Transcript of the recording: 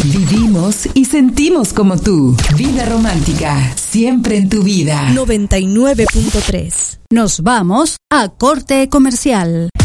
Vivimos y sentimos como tú. Vida romántica, siempre en tu vida. 99.3. Nos vamos a corte comercial.